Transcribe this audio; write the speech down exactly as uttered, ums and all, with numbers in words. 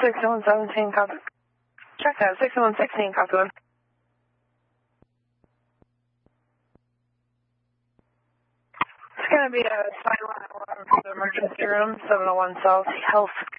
six one seventeen, copy. Check that, six one sixteen, copy one. It's going to be a silent alarm for the emergency room, seven oh one South Health